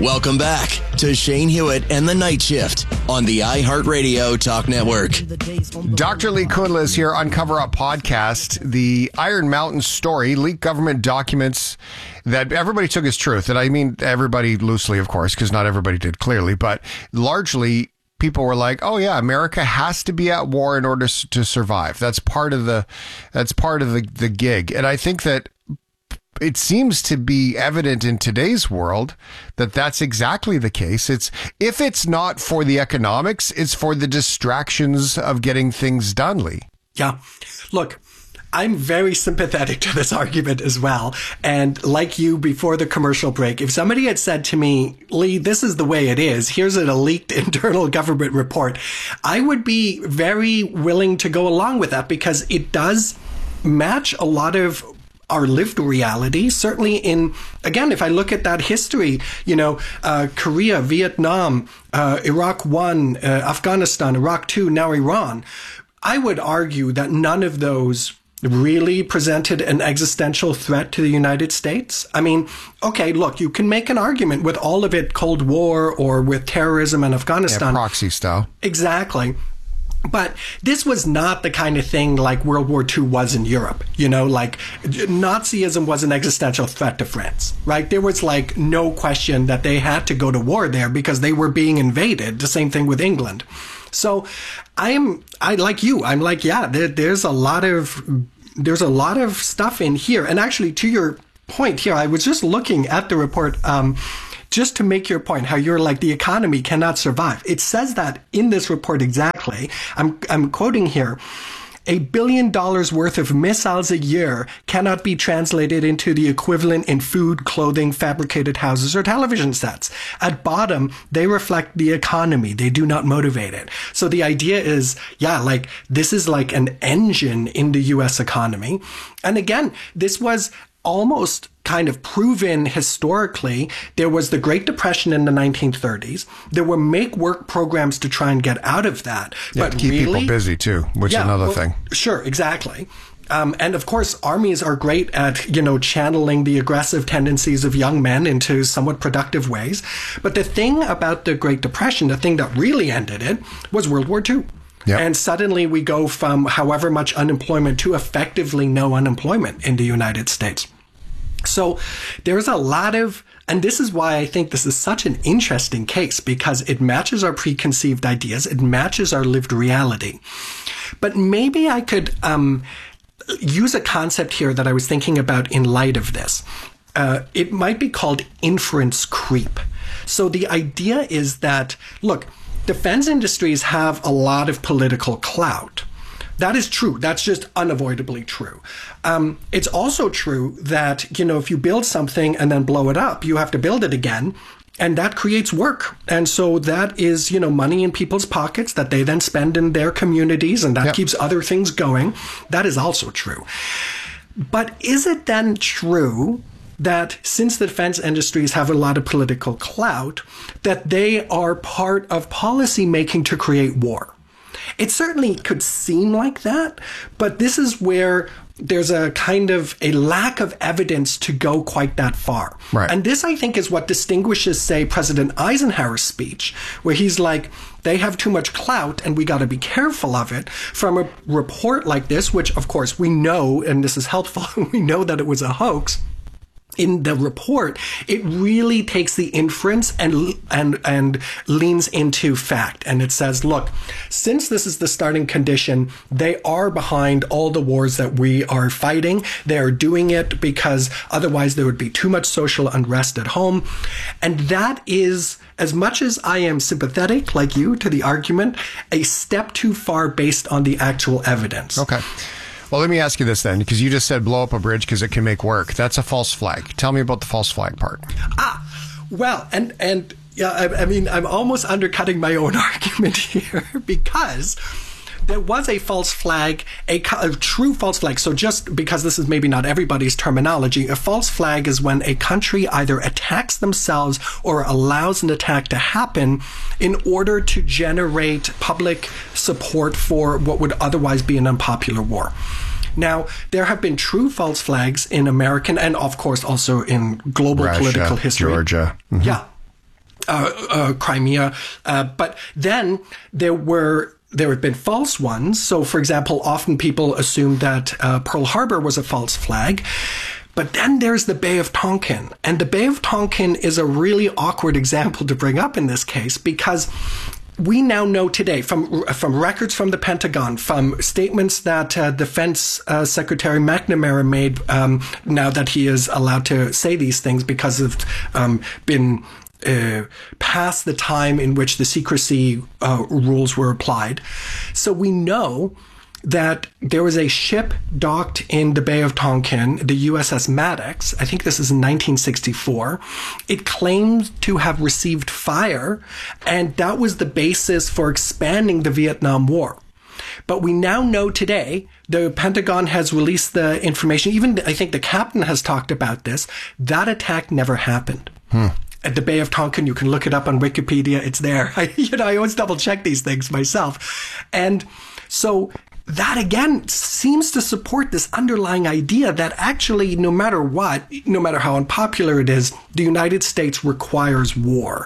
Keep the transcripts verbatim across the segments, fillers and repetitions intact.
Welcome back to Shane Hewitt and the Night Shift on the iHeartRadio Talk Network. Doctor Lee Kundla is here on Cover Up Podcast. The Iron Mountain story, leaked government documents that everybody took as truth. And I mean everybody loosely, of course, because not everybody did clearly, but largely people were like, oh yeah, America has to be at war in order to survive. That's part of the, that's part of the, the gig. And I think that it seems to be evident in today's world that that's exactly the case. It's if it's not for the economics, it's for the distractions of getting things done, Lee. Yeah. Look, I'm very sympathetic to this argument as well. And like you before the commercial break, if somebody had said to me, Lee, this is the way it is, here's a leaked internal government report, I would be very willing to go along with that because it does match a lot of our lived reality. Certainly in, again, if I look at that history, you know, uh, Korea, Vietnam, uh, Iraq one, uh, Afghanistan, Iraq two, now Iran, I would argue that none of those really presented an existential threat to the United States. I mean, okay, look, you can make an argument with all of it, Cold War or with terrorism in Afghanistan. Yeah, proxy style. Exactly. But this was not the kind of thing like World War Two was in Europe. You know, like Nazism was an existential threat to France, right? There was like no question that they had to go to war there because they were being invaded. The same thing with England. So I am, I like you, I'm like, yeah, there, there's a lot of, there's a lot of stuff in here. And actually to your point here, I was just looking at the report, um, just to make your point, how you're like, the economy cannot survive. It says that in this report exactly. I'm, I'm quoting here. A billion dollars worth of missiles a year cannot be translated into the equivalent in food, clothing, fabricated houses, or television sets. At bottom, they reflect the economy. They do not motivate it. So the idea is, yeah, like this is like an engine in the U S economy. And again, this was almost kind of proven historically. There was the Great Depression in the nineteen thirties. There were make work programs to try and get out of that. Yeah, but to keep really, people busy too, which yeah, is another well, thing. Sure, exactly. Um, and of course, armies are great at, you know, channeling the aggressive tendencies of young men into somewhat productive ways. But the thing about the Great Depression, the thing that really ended it, was World War Two. Yep. And suddenly we go from however much unemployment to effectively no unemployment in the United States. So there's a lot of, and this is why I think this is such an interesting case, because it matches our preconceived ideas. It matches our lived reality. But maybe I could um, use a concept here that I was thinking about in light of this. Uh, it might be called inference creep. So the idea is that, look, defense industries have a lot of political clout. That is true. That's just unavoidably true. Um, it's also true that, you know, if you build something and then blow it up, you have to build it again. And that creates work. And so that is, you know, money in people's pockets that they then spend in their communities, and that yep. keeps other things going. That is also true. But is it then true that since the defense industries have a lot of political clout, that they are part of policy making to create war? It certainly could seem like that, but this is where there's a kind of a lack of evidence to go quite that far. Right. And this, I think, is what distinguishes, say, President Eisenhower's speech, where he's like, they have too much clout and we got to be careful of it, from a report like this, which, of course, we know, and this is helpful, we know that it was a hoax. In the report, it really takes the inference and and and leans into fact. And it says, look, since this is the starting condition, they are behind all the wars that we are fighting. They are doing it because otherwise there would be too much social unrest at home. And that is, as much as I am sympathetic, like you, to the argument, a step too far based on the actual evidence. Okay. Well, let me ask you this then, because you just said blow up a bridge because it can make work. That's a false flag. Tell me about the false flag part. Ah, well, and, and yeah, I, I mean, I'm almost undercutting my own argument here, because there was a false flag, a, a true false flag. So just because this is maybe not everybody's terminology, a false flag is when a country either attacks themselves or allows an attack to happen in order to generate public support for what would otherwise be an unpopular war. Now, there have been true false flags in American and, of course, also in global Russia, political history. Georgia. Mm-hmm. Yeah. uh, uh, Crimea. Uh, but then there were there had been false ones. So, for example, often people assumed that uh, Pearl Harbor was a false flag. But then there's the Bay of Tonkin. And the Bay of Tonkin is a really awkward example to bring up in this case because we now know today from from records from the Pentagon, from statements that uh, Defense uh, Secretary McNamara made um, now that he is allowed to say these things because of um, been uh, past the time in which the secrecy uh, rules were applied. So we know that there was a ship docked in the Bay of Tonkin, the U S S Maddox. I think this is in nineteen sixty-four. It claimed to have received fire, and that was the basis for expanding the Vietnam War. But we now know today, the Pentagon has released the information, even I think the captain has talked about this, that attack never happened. Hmm. At the Bay of Tonkin, you can look it up on Wikipedia, it's there. I, you know, I always double check these things myself. And so that, again, seems to support this underlying idea that actually, no matter what, no matter how unpopular it is, the United States requires war.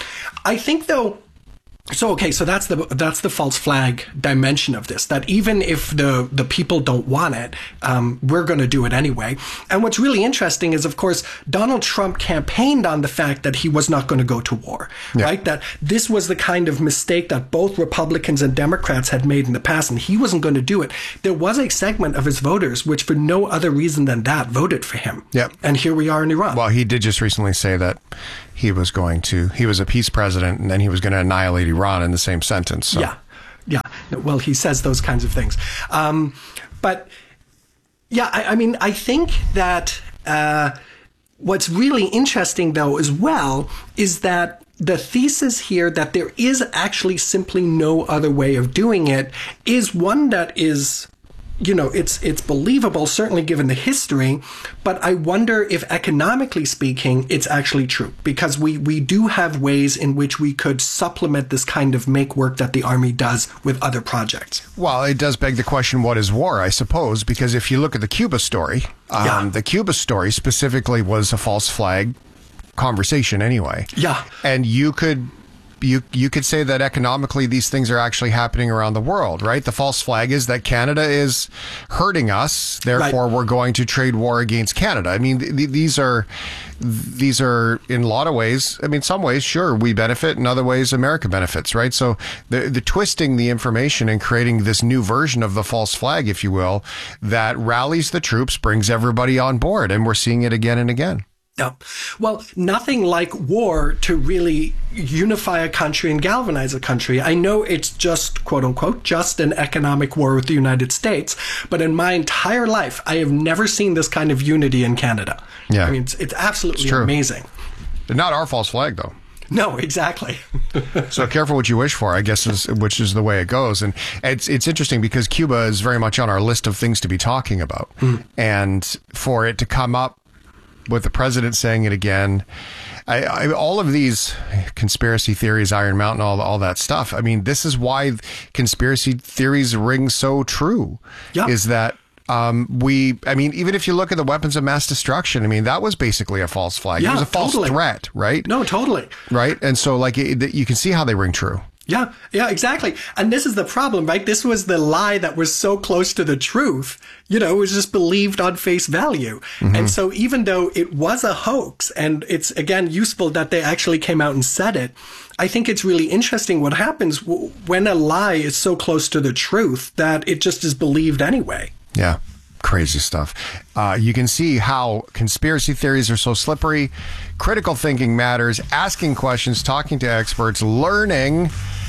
I think, though, so, okay, so that's the that's the false flag dimension of this, that even if the, the people don't want it, um, we're going to do it anyway. And what's really interesting is, of course, Donald Trump campaigned on the fact that he was not going to go to war, yeah. right? That this was the kind of mistake that both Republicans and Democrats had made in the past, and he wasn't going to do it. There was a segment of his voters which, for no other reason than that, voted for him. Yep. And here we are in Iran. Well, he did just recently say that he was going to, he was a peace president, and then he was going to annihilate Iran in the same sentence. So. Yeah, yeah. Well, he says those kinds of things. Um, but, yeah, I, I mean, I think that uh, what's really interesting, though, as well, is that the thesis here that there is actually simply no other way of doing it is one that is, you know, it's it's believable, certainly given the history, but I wonder if economically speaking, it's actually true, because we, we do have ways in which we could supplement this kind of make work that the Army does with other projects. Well, it does beg the question, what is war, I suppose, because if you look at the Cuba story, um, yeah. the Cuba story specifically was a false flag conversation anyway. Yeah. And you could... You you could say that economically these things are actually happening around the world, right? The false flag is that Canada is hurting us, therefore right. we're going to trade war against Canada. I mean, th- these are these are in a lot of ways. I mean, some ways, sure, we benefit, in other ways, America benefits, right? So the the twisting the information and creating this new version of the false flag, if you will, that rallies the troops, brings everybody on board, and we're seeing it again and again. Yeah. Well, nothing like war to really unify a country and galvanize a country. I know it's just, quote unquote, just an economic war with the United States, but in my entire life, I have never seen this kind of unity in Canada. Yeah. I mean, it's, it's absolutely it's amazing. Not our false flag, though. No, exactly. So careful what you wish for, I guess, is, which is the way it goes. And it's it's interesting because Cuba is very much on our list of things to be talking about. Mm. And for it to come up with the president saying it again, I, I, all of these conspiracy theories, Iron Mountain, all all that stuff. I mean, this is why conspiracy theories ring so true. Yeah. Is that um, we? I mean, even if you look at the weapons of mass destruction, I mean, that was basically a false flag. Yeah, it was a false totally. threat, right? No, totally. Right, and so like it, you can see how they ring true. Yeah, yeah, exactly. And this is the problem, right? This was the lie that was so close to the truth. You know, it was just believed on face value. Mm-hmm. And so even though it was a hoax, and it's, again, useful that they actually came out and said it, I think it's really interesting what happens w- when a lie is so close to the truth that it just is believed anyway. Yeah. Crazy stuff. Uh, you can see how conspiracy theories are so slippery. Critical thinking matters, asking questions, talking to experts, learning.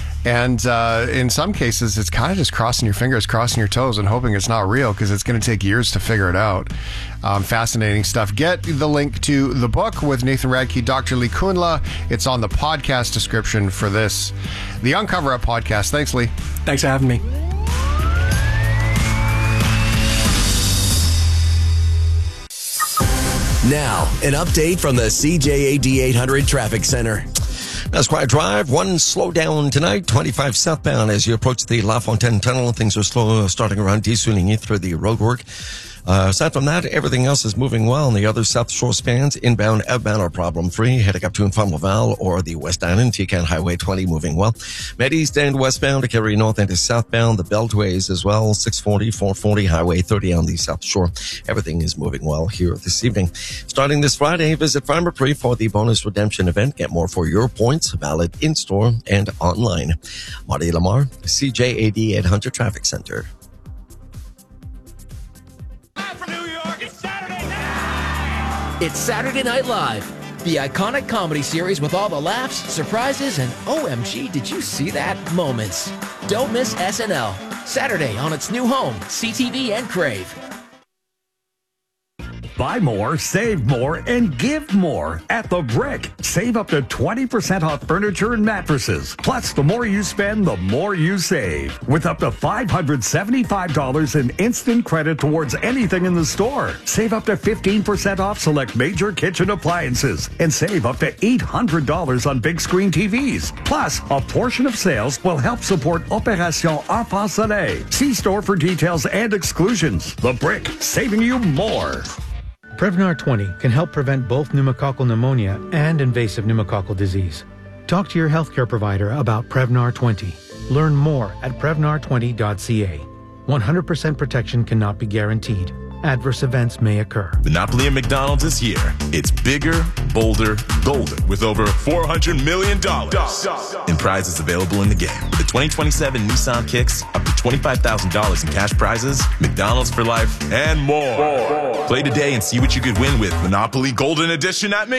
And uh, in some cases, it's kind of just crossing your fingers, crossing your toes, and hoping it's not real, because it's going to take years to figure it out. Um, fascinating stuff. Get the link to the book with Nathan Radke, Doctor Lee Kunla. It's on the podcast description for this, the Uncover Up podcast. Thanks, Lee. Thanks for having me. Now, an update from the C J A D eight hundred Traffic Center. That's Quiet Drive. One slowdown tonight, twenty-five southbound as you approach the La Fontaine Tunnel. Things are slow starting around Di Souligny through the roadwork. Uh, aside from that, everything else is moving well. And the other South Shore spans, inbound, outbound are problem-free. Heading up to and from Laval or the West Island, T C A N Highway twenty moving well. Med East and westbound to carry north and to southbound, the Beltways as well, six forty, four forty, Highway thirty on the South Shore. Everything is moving well here this evening. Starting this Friday, visit Pharmaprix for the bonus redemption event. Get more for your points, valid in-store and online. Marty Lamar, C J A D eight hundred Traffic Center. It's Saturday Night Live, the iconic comedy series with all the laughs, surprises, and O M G, did you see that moments. Don't miss S N L, Saturday on its new home, C T V and Crave. Buy more, save more, and give more at The Brick. Save up to twenty percent off furniture and mattresses. Plus, the more you spend, the more you save. With up to five hundred seventy-five dollars in instant credit towards anything in the store. Save up to fifteen percent off select major kitchen appliances. And save up to eight hundred dollars on big screen T Vs. Plus, a portion of sales will help support Opération Enfant Soleil. See store for details and exclusions. The Brick, saving you more. Prevnar twenty can help prevent both pneumococcal pneumonia and invasive pneumococcal disease. Talk to your healthcare provider about Prevnar twenty. Learn more at prevnar twenty dot c a. one hundred percent protection cannot be guaranteed. Adverse events may occur. Monopoly at McDonald's is here. It's bigger, bolder, golden, with over four hundred million dollars in prizes available in the game. The twenty twenty-seven Nissan Kicks, up to twenty-five thousand dollars in cash prizes, McDonald's for life, and more. more. Play today and see what you could win with Monopoly Golden Edition at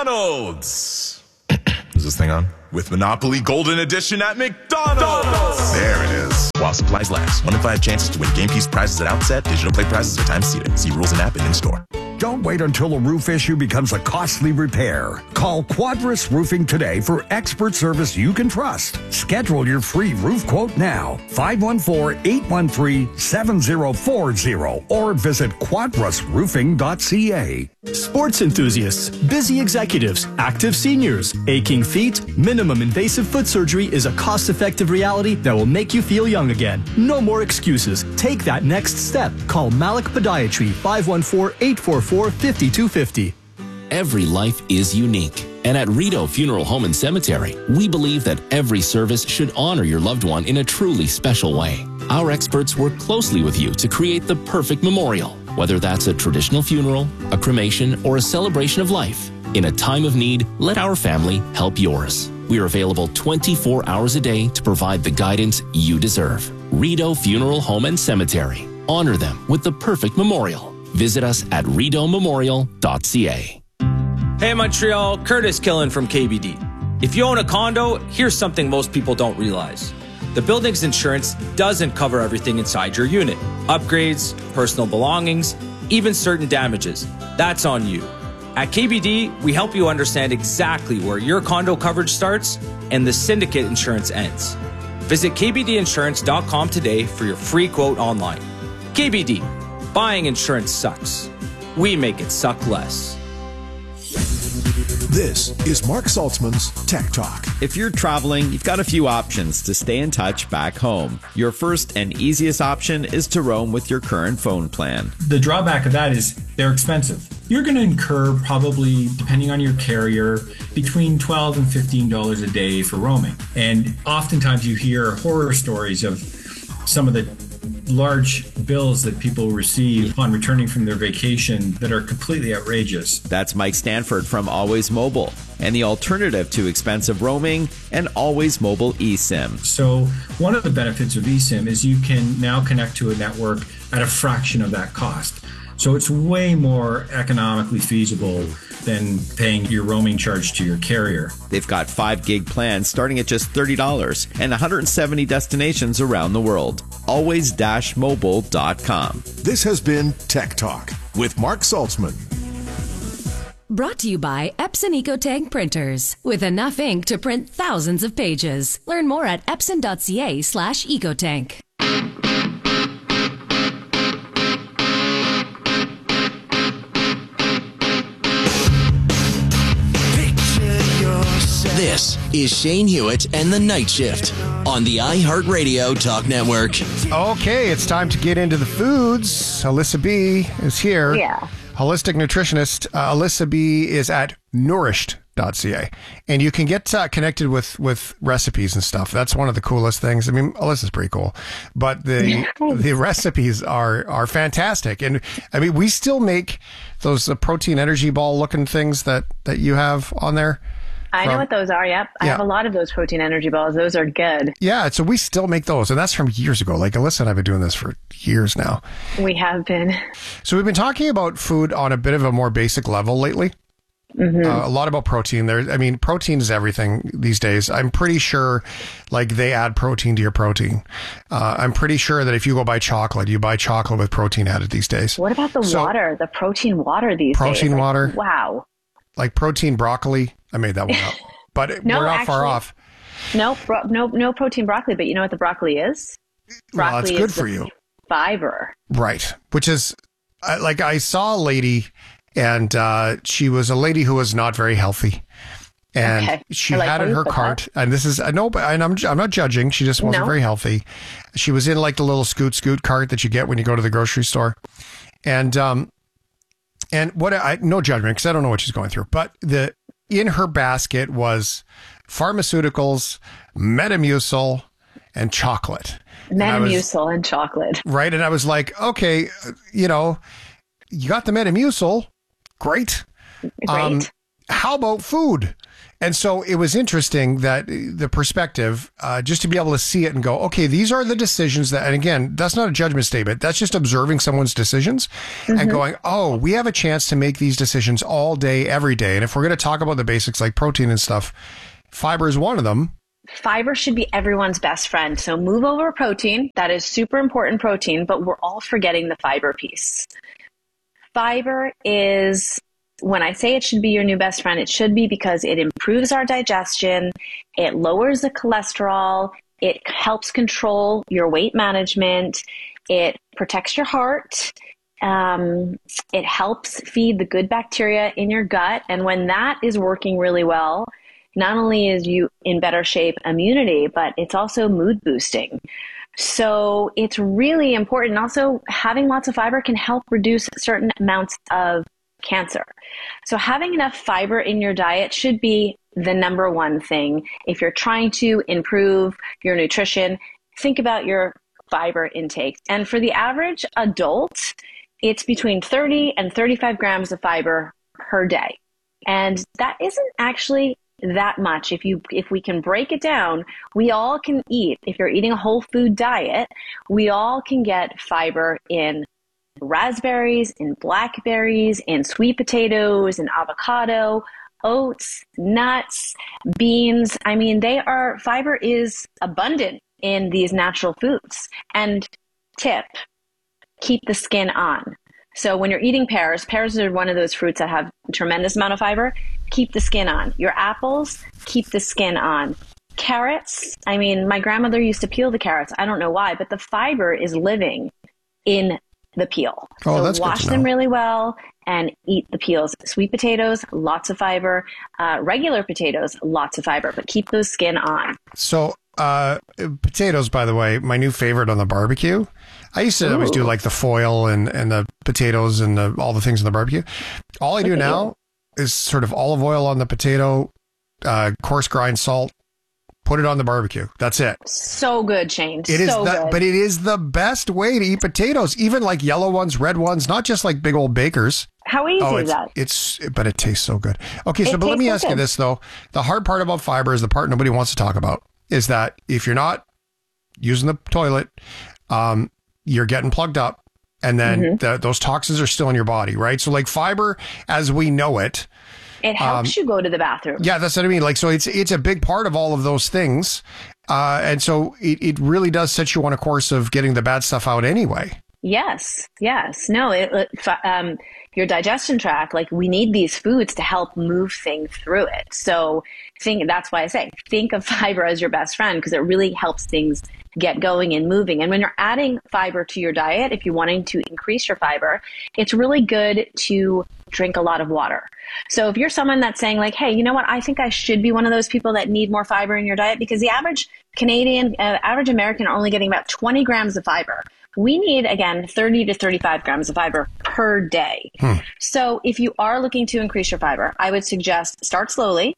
McDonald's. Is this thing on? With Monopoly Golden Edition at McDonald's. There it is. While supplies last. One in five chances to win game piece prizes at outset. Digital play prizes are time seated. See rules and app and in store. Don't wait until a roof issue becomes a costly repair. Call Quadris Roofing today for expert service you can trust. Schedule your free roof quote now. five one four, eight one three, seven zero four zero or visit quadris roofing dot c a. Sports enthusiasts, busy executives, active seniors, aching feet, minimum invasive foot surgery is a cost-effective reality that will make you feel young again. No more excuses. Take that next step. Call Malik Podiatry, five one four, eight four four, five two five zero. Every life is unique. And at Rideau Funeral Home and Cemetery, we believe that every service should honor your loved one in a truly special way. Our experts work closely with you to create the perfect memorial, whether that's a traditional funeral, a cremation, or a celebration of life. In a time of need, let our family help yours. We are available twenty-four hours a day to provide the guidance you deserve. Rideau Funeral Home and Cemetery. Honor them with the perfect memorial. Visit us at rideau memorial dot c a. Hey Montreal, Curtis Killen from K B D. If you own a condo, here's something most people don't realize. The building's insurance doesn't cover everything inside your unit. Upgrades, personal belongings, even certain damages. That's on you. At K B D, we help you understand exactly where your condo coverage starts and the syndicate insurance ends. Visit k b d insurance dot com today for your free quote online. K B D, buying insurance sucks. We make it suck less. This is Mark Saltzman's Tech Talk. If you're traveling, you've got a few options to stay in touch back home. Your first and easiest option is to roam with your current phone plan. The drawback of that is they're expensive. You're going to incur probably, depending on your carrier, between twelve dollars and fifteen dollars a day for roaming. And oftentimes you hear horror stories of some of the large bills that people receive upon returning from their vacation that are completely outrageous. That's Mike Stanford from Always Mobile, and the alternative to expensive roaming, and Always Mobile eSIM. So one of the benefits of eSIM is you can now connect to a network at a fraction of that cost. So it's way more economically feasible than paying your roaming charge to your carrier. They've got five gig plans starting at just thirty dollars and one hundred seventy destinations around the world. always dash mobile dot com. This has been Tech Talk with Mark Saltzman. Brought to you by Epson EcoTank printers. With enough ink to print thousands of pages. Learn more at epson dot c a slash ecotank. This is Shane Hewitt and the Night Shift on the iHeartRadio Talk Network. Okay, it's time to get into the foods. Alyssa B is here. Yeah. Holistic nutritionist. Uh, Alyssa B is at nourished dot c a. And you can get uh, connected with, with recipes and stuff. That's one of the coolest things. I mean, Alyssa's pretty cool, but the the recipes are are fantastic. And I mean, we still make those uh, protein energy ball looking things that, that you have on there. I know from, what those are. Yep. I yeah. have a lot of those protein energy balls. Those are good. Yeah. So we still make those. And that's from years ago. Like Alyssa and I have been doing this for years now. We have been. So we've been talking about food on a bit of a more basic level lately. Mm-hmm. Uh, a lot about protein there. I mean, protein is everything these days. I'm pretty sure like they add protein to your protein. Uh, I'm pretty sure that if you go buy chocolate, you buy chocolate with protein added these days. What about the so, water, the protein water these protein days? Protein Like, water. Wow. Like protein broccoli. I made that one up, but no, we're not actually, far off. No, bro- no, no protein broccoli, but you know what the broccoli is? Broccoli well, it's good is for you. Fiber. Right. Which is I- like I saw a lady and uh, she was a lady who was not very healthy. And okay. she like had in her cart, that. and this is, I know, and I'm, I'm not judging. She just wasn't no. very healthy. She was in like the little scoot scoot cart that you get when you go to the grocery store. And, um, and what I, no judgment, because I don't know what she's going through, but the, in her basket was pharmaceuticals, Metamucil, and chocolate. Metamucil and, was, and chocolate. Right. And I was like, okay, you know, you got the Metamucil. Great. Great. Um, how about food? And so it was interesting that the perspective, uh, just to be able to see it and go, okay, these are the decisions that, and again, that's not a judgment statement. That's just observing someone's decisions mm-hmm. and going, oh, we have a chance to make these decisions all day, every day. And if we're going to talk about the basics like protein and stuff, fiber is one of them. Fiber should be everyone's best friend. So move over protein. That is super important protein, but we're all forgetting the fiber piece. Fiber is, when I say it should be your new best friend, it should be because it improves our digestion, it lowers the cholesterol, it helps control your weight management, it protects your heart, um, it helps feed the good bacteria in your gut. And when that is working really well, not only is you in better shape immunity, but it's also mood boosting. So it's really important. Also, having lots of fiber can help reduce certain amounts of cancer. So having enough fiber in your diet should be the number one thing. If you're trying to improve your nutrition, think about your fiber intake. And for the average adult, it's between thirty and thirty-five grams of fiber per day. And that isn't actually that much. If you, if we can break it down, we all can eat. If you're eating a whole food diet, we all can get fiber in raspberries, in blackberries, in sweet potatoes, in avocado, oats, nuts, beans. I mean, they are, fiber is abundant in these natural foods. And tip, keep the skin on. So when you're eating pears, pears are one of those fruits that have a tremendous amount of fiber. Keep the skin on. Your apples, keep the skin on. Carrots, I mean, my grandmother used to peel the carrots. I don't know why, but the fiber is living in the peel. Oh, so that's wash good to know. them really well and eat the peels. Sweet potatoes, lots of fiber. Uh, regular potatoes, lots of fiber, but keep those skin on. So uh, potatoes, by the way, my new favorite on the barbecue. I used to Ooh. always do like the foil and, and the potatoes and the, all the things in the barbecue. All I do now is sort of olive oil on the potato, uh, coarse grind salt, put it on the barbecue. That's it. So good, Shane. It is so the, good. But it is the best way to eat potatoes, even like yellow ones, red ones, not just like big old bakers. How easy oh, is it's, that? It's, but it tastes so good. Okay, so It but let me tastes ask so you good. this though. The hard part about fiber is the part nobody wants to talk about is that if you're not using the toilet, um, you're getting plugged up and then Mm-hmm. the, those toxins are still in your body, right? So like fiber as we know it, It helps um, you go to the bathroom. yeah, that's what I mean. Like, so it's, it's a big part of all of those things. Uh, and so it, it really does set you on a course of getting the bad stuff out anyway. Yes, yes. No, it, it, um, your digestion tract, like we need these foods to help move things through it. So think, that's why I say, think of fiber as your best friend because it really helps things get going and moving. And when you're adding fiber to your diet, if you're wanting to increase your fiber, it's really good to drink a lot of water. So if you're someone that's saying like, hey, you know what, I think I should be one of those people that need more fiber in your diet, because the average Canadian, uh, average American are only getting about twenty grams of fiber. We need, again, thirty to thirty-five grams of fiber per day. Hmm. So if you are looking to increase your fiber, I would suggest start slowly,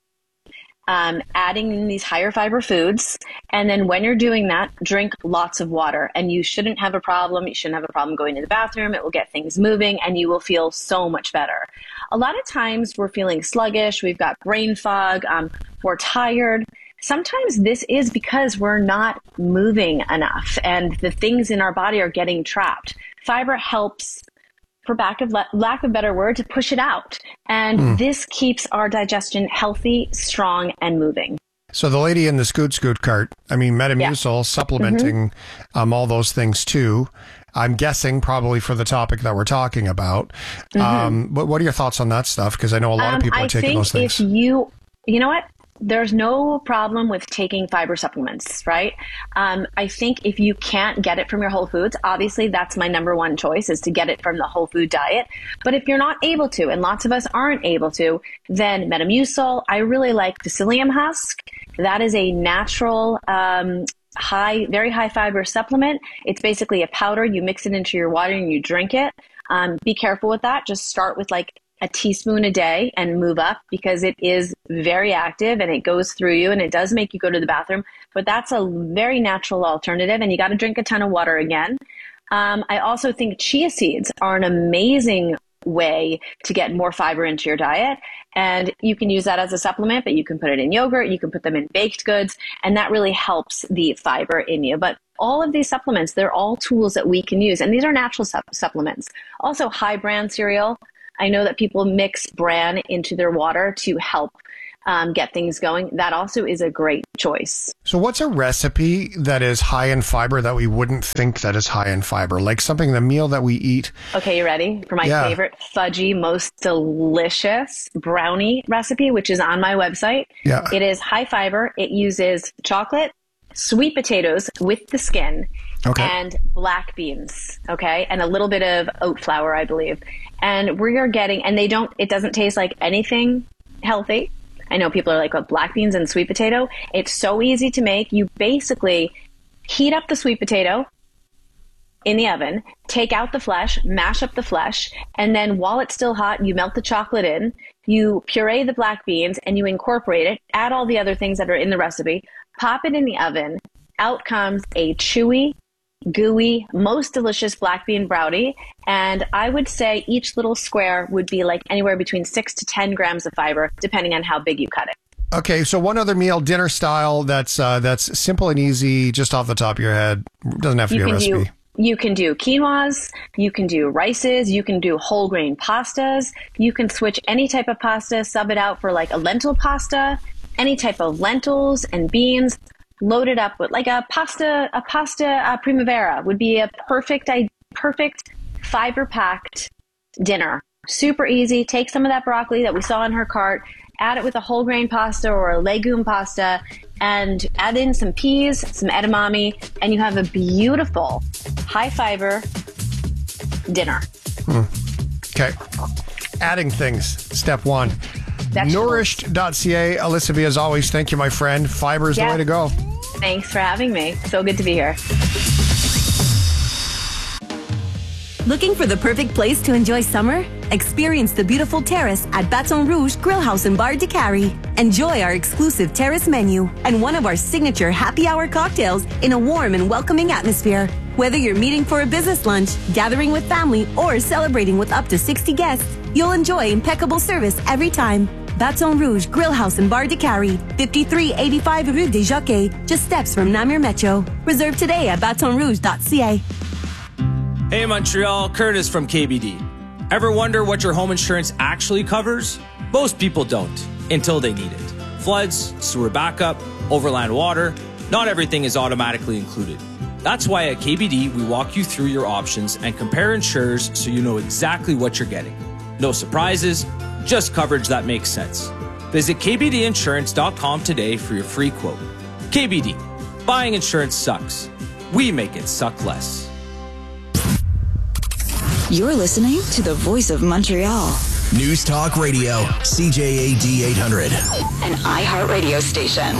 um, adding in these higher fiber foods. And then when you're doing that, drink lots of water. And you shouldn't have a problem. You shouldn't have a problem going to the bathroom. It will get things moving and you will feel so much better. A lot of times we're feeling sluggish. We've got brain fog. Um, we're tired. Sometimes this is because we're not moving enough and the things in our body are getting trapped. Fiber helps, for lack of, lack of a better word, to push it out. And mm. this keeps our digestion healthy, strong, and moving. So the lady in the Scoot Scoot cart, I mean, Metamucil, yeah. supplementing mm-hmm. um, all those things too. I'm guessing probably for the topic that we're talking about. Mm-hmm. Um, but what are your thoughts on that stuff? Because I know a lot um, of people are I taking those things. If you, you know what? There's no problem with taking fiber supplements, right? Um, I think if you can't get it from your whole foods, obviously that's my number one choice, is to get it from the whole food diet. But if you're not able to, and lots of us aren't able to, then Metamucil. I really like psyllium husk. That is a natural, um, high, very high fiber supplement. It's basically a powder. You mix it into your water and you drink it. Um, be careful with that. Just start with like a teaspoon a day and move up, because it is very active and it goes through you and it does make you go to the bathroom. But that's a very natural alternative, and you got to drink a ton of water again. Um, I also think chia seeds are an amazing way to get more fiber into your diet. And you can use that as a supplement, but you can put it in yogurt, you can put them in baked goods, and that really helps the fiber in you. But all of these supplements, they're all tools that we can use. And these are natural su- supplements. Also, high bran cereal. I know that people mix bran into their water to help um, get things going. That also is a great choice. So what's a recipe that is high in fiber that we wouldn't think that is high in fiber? Like something, the meal that we eat. Okay, you ready for my yeah. favorite fudgy, most delicious brownie recipe, which is on my website? Yeah. It is high fiber. It uses chocolate, sweet potatoes with the skin, okay. and black beans, okay, and a little bit of oat flour, I believe. And we are getting, and they don't, it doesn't taste like anything healthy. I know people are like, what, black beans and sweet potato? It's so easy to make. You basically heat up the sweet potato in the oven, take out the flesh, mash up the flesh, and then while it's still hot, you melt the chocolate in, you puree the black beans, and you incorporate it, add all the other things that are in the recipe, pop it in the oven. Out comes a chewy, gooey, most delicious black bean brownie. And I would say each little square would be like anywhere between six to ten grams of fiber, depending on how big you cut it. Okay, so one other meal, dinner style, that's uh, that's simple and easy, just off the top of your head. Doesn't have to You be a can recipe. do You can do quinoas, you can do rices, you can do whole grain pastas. You can switch any type of pasta, sub it out for like a lentil pasta, any type of lentils and beans. Load it up with like a pasta, a pasta uh, primavera would be a perfect, a perfect fiber packed dinner. Super easy. Take some of that broccoli that we saw in her cart, add it with a whole grain pasta or a legume pasta, and add in some peas, some edamame, and you have a beautiful high fiber dinner. Hmm. Okay. Adding things. Step one. Nourished dot c a. Alyssa V, as always, thank you, my friend. Fiber is yeah. the way to go. Thanks for having me. So good to be here. Looking for the perfect place to enjoy summer? Experience the beautiful terrace at Baton Rouge Grill House and Bar de Cary. Enjoy our exclusive terrace menu and one of our signature happy hour cocktails in a warm and welcoming atmosphere. Whether you're meeting for a business lunch, gathering with family, or celebrating with up to sixty guests, you'll enjoy impeccable service every time. Baton Rouge Grill House and Bar de Cary, fifty-three eighty-five Rue des Jockeys, just steps from Namur Metro. Reserve today at baton rouge dot c a. Hey Montreal, Curtis from K B D. Ever wonder what your home insurance actually covers? Most people don't, until they need it. Floods, sewer backup, overland water, not everything is automatically included. That's why at K B D, we walk you through your options and compare insurers so you know exactly what you're getting. No surprises, just coverage that makes sense. Visit k b d insurance dot com today for your free quote. K B D, buying insurance sucks. We make it suck less. You're listening to the Voice of Montreal, News Talk Radio, C J A D eight hundred. An iHeartRadio station.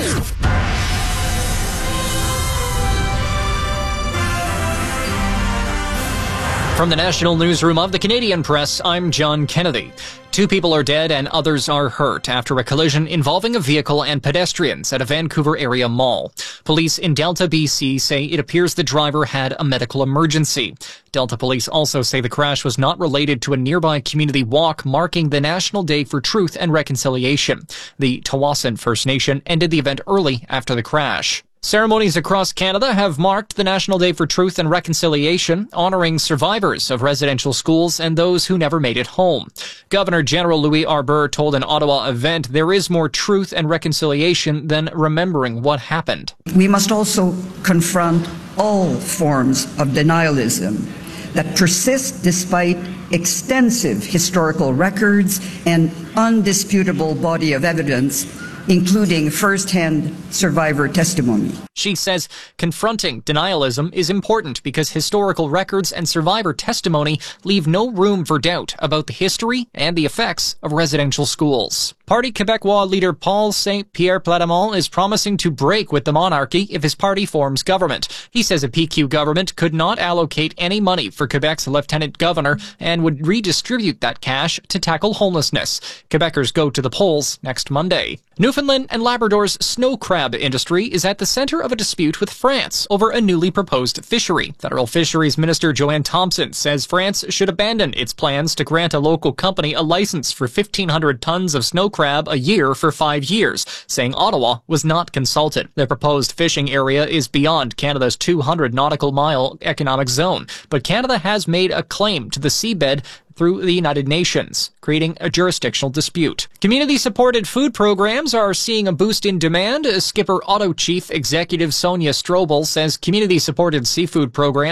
From the National Newsroom of the Canadian Press, I'm John Kennedy. Two people are dead and others are hurt after a collision involving a vehicle and pedestrians at a Vancouver area mall. Police in Delta, B C say it appears the driver had a medical emergency. Delta police also say the crash was not related to a nearby community walk marking the National Day for Truth and Reconciliation. The Tawasin First Nation ended the event early after the crash. Ceremonies across Canada have marked the National Day for Truth and Reconciliation, honoring survivors of residential schools and those who never made it home. Governor General Louis Arbour told an Ottawa event there is more truth and reconciliation than remembering what happened. We must also confront all forms of denialism that persist despite extensive historical records and undisputable body of evidence, including first-hand survivor testimony. She says confronting denialism is important because historical records and survivor testimony leave no room for doubt about the history and the effects of residential schools. Parti Québécois leader Paul Saint-Pierre Plamondon is promising to break with the monarchy if his party forms government. He says a P Q government could not allocate any money for Quebec's lieutenant governor and would redistribute that cash to tackle homelessness. Quebecers go to the polls next Monday. Newfoundland and Labrador's snow crab industry is at the center of a dispute with France over a newly proposed fishery. Federal Fisheries Minister Joanne Thompson says France should abandon its plans to grant a local company a license for fifteen hundred tons of snow crab a year for five years, saying Ottawa was not consulted. The proposed fishing area is beyond Canada's two hundred nautical mile economic zone, but Canada has made a claim to the seabed through the United Nations, creating a jurisdictional dispute. Community-supported food programs are seeing a boost in demand. Skipper Auto Chief Executive Sonia Strobel says community-supported seafood programs